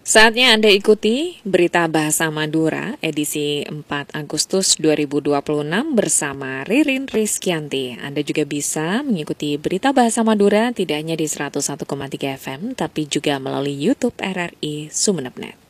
Saatnya Anda ikuti Berita Bahasa Madura edisi 4 Agustus 2026 bersama Ririn Rizkyanti. Anda juga bisa mengikuti Berita Bahasa Madura tidak hanya di 101,3 FM, tapi juga melalui YouTube RRI Sumeneb Net.